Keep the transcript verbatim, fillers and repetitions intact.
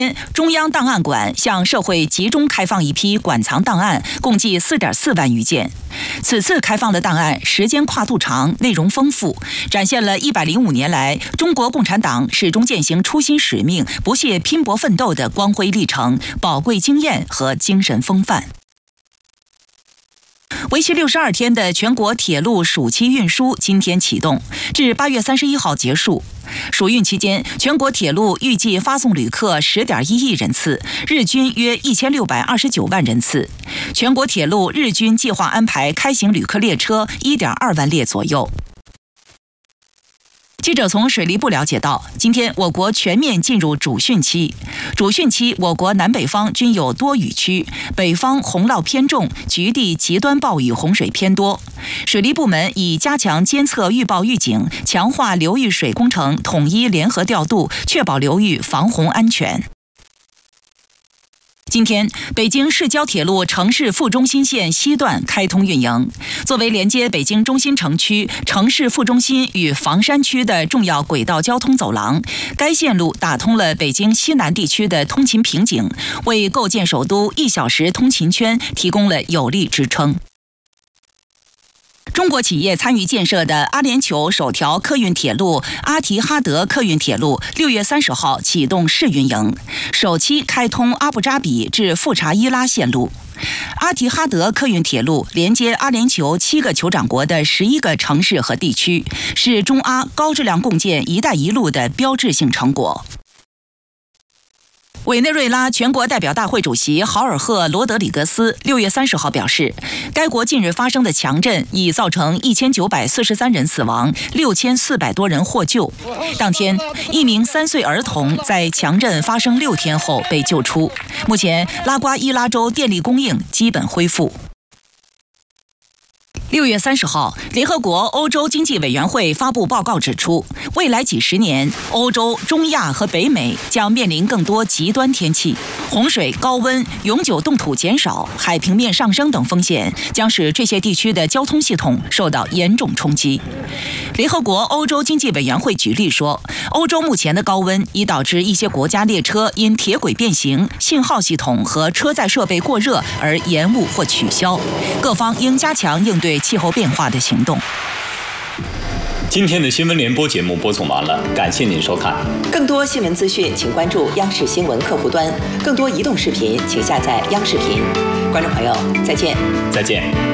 中央档案馆向社会集中开放一批馆藏档案，共计 四点四万余件。此次开放的档案时间跨度长，内容丰富，展现了一百零五年来中国共产党始终践行初心使命、不懈拼搏奋斗的光辉历程、宝贵经验和精神风范。为期六十二天的全国铁路暑期运输今天启动，至八月三十一号结束。暑运期间，全国铁路预计发送旅客 十点一亿人次，日均约一千六百二十九万人次。全国铁路日均计划安排开行旅客列车 一点二万列左右。记者从水利部了解到，今天我国全面进入主汛期。主汛期，我国南北方均有多雨区，北方洪涝偏重，局地极端暴雨洪水偏多。水利部门已加强监测预报预警，强化流域水工程统一联合调度，确保流域防洪安全。今天，北京市郊铁路城市副中心线西段开通运营。作为连接北京中心城区、城市副中心与房山区的重要轨道交通走廊，该线路打通了北京西南地区的通勤瓶颈，为构建首都一小时通勤圈提供了有力支撑。中国企业参与建设的阿联酋首条客运铁路阿提哈德客运铁路六月三十号启动试运营，首期开通阿布扎比至富查伊拉线路。阿提哈德客运铁路连接阿联酋七个酋长国的十一个城市和地区，是中阿高质量共建“一带一路”的标志性成果。委内瑞拉全国代表大会主席豪尔赫·罗德里格斯六月三十号表示，该国近日发生的强震已造成一千九百四十三人死亡，六千四百多人获救。当天，一名三岁儿童在强震发生六天后被救出。目前，拉瓜伊拉州电力供应基本恢复。六月三十号，联合国欧洲经济委员会发布报告指出，未来几十年，欧洲、中亚和北美将面临更多极端天气，洪水、高温、永久冻土减少、海平面上升等风险将使这些地区的交通系统受到严重冲击。联合国欧洲经济委员会举例说，欧洲目前的高温已导致一些国家列车因铁轨变形、信号系统和车载设备过热而延误或取消，各方应加强应对气候变化的行动。 今天的新闻联播节目播送完了，感谢您收看。 更多新闻资讯，请关注央视新闻客户端；更多移动视频，请下载央视频。观众朋友，再见。 再见。